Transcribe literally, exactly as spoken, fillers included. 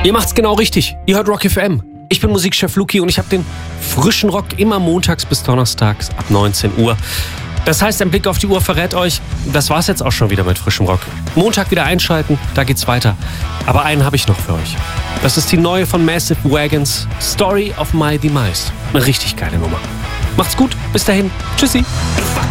Ihr macht's genau richtig. Ihr hört Rock F M. Ich bin Musikchef Luki und ich habe den frischen Rock immer montags bis donnerstags ab neunzehn Uhr. Das heißt, ein Blick auf die Uhr verrät euch, das war's jetzt auch schon wieder mit frischem Rock. Montag wieder einschalten, da geht's weiter. Aber einen habe ich noch für euch. Das ist die neue von Massive Wagons, Story of My Demise. Eine richtig geile Nummer. Macht's gut, bis dahin. Tschüssi.